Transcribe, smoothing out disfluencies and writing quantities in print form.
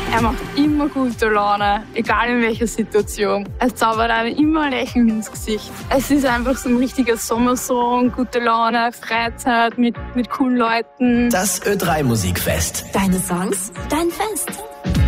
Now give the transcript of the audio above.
Er macht immer gute Laune, egal in welcher Situation. Er zaubert einem immer ein Lächeln ins Gesicht. Es ist einfach so ein richtiger Sommersong, gute Laune, Freizeit mit coolen Leuten. Das Ö3 Musikfest. Deine Songs, dein Fest.